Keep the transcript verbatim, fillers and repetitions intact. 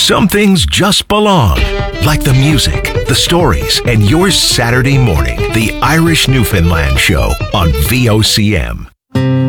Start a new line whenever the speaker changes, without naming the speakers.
Some things just belong, like the music, the stories, and your Saturday morning, the Irish Newfoundland Show on V O C M.